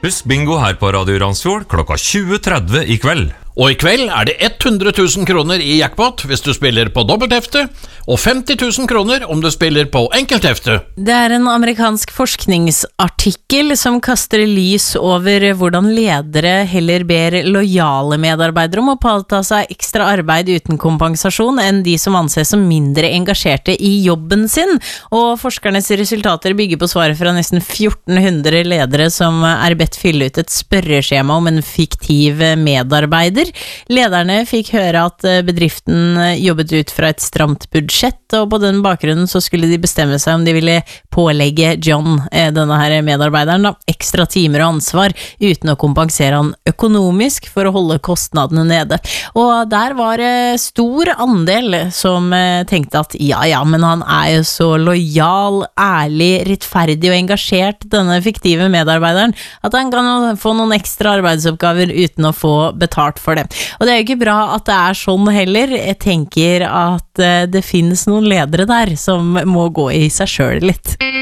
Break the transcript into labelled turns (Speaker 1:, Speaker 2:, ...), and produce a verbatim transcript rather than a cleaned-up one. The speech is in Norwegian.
Speaker 1: Husk bingo her på Radio Randsfjord klokka tjue tretti i kveld.
Speaker 2: Og i kveld er det hundre tusen kroner i jackpot hvis du spiller på dobbelthefte, og femti tusen kroner om du spiller på enkelthefte.
Speaker 3: Det er en amerikansk forskningsartikkel som kaster lys over hvordan ledere heller ber lojale medarbeidere om å påta seg ekstra arbeid uten kompensasjon enn de som anses som mindre engasjerte i jobben sin. Og forskernes resultater bygger på svaret fra nesten fjorten hundre ledere som er bedt fylle ut et spørreskjema om en fiktiv medarbeider. Lederne fikk høre at bedriften jobbet ut fra et stramt budsjett, og på den bakgrunnen så skulle de bestemme seg om de ville pålegge John, denne her medarbeideren, da, ekstra timer og ansvar uten å kompensere han økonomisk for å holde kostnadene nede. Og der var det stor andel som tenkte at ja, ja, men han er jo så lojal, ærlig, rettferdig og engasjert, denne fiktive medarbeideren, at han kan få noen ekstra arbeidsoppgaver uten å få betalt for det. Og det er jo ikke bra at det er sånn heller. Jeg tenker at det finnes noen ledere der som må gå i seg selv litt.